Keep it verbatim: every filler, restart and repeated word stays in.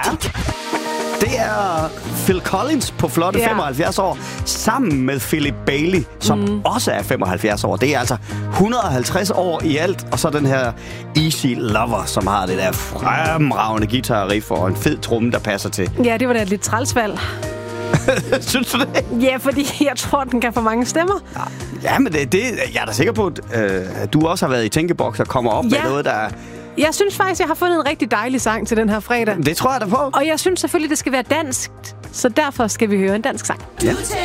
Det er Phil Collins på flotte ja. femoghalvfjerds år, sammen med Philip Bailey, som mm. også er femoghalvfjerds år. Det er altså et hundrede og halvtreds år i alt, og så den her Easy Lover, som har det der fremragende guitar-riff og en fed tromme, der passer til. Ja, det var da et lidt trælsvalg. Synes du det? Ja, fordi jeg tror, den kan få mange stemmer. Ja, ja men det, det, jeg er da sikker på, at øh, du også har været i tænkeboks og kommer op ja. med noget, der... Jeg synes faktisk, jeg har fundet en rigtig dejlig sang til den her fredag. Det tror jeg da på. Og jeg synes selvfølgelig, det skal være dansk, så derfor skal vi høre en dansk sang. Ja.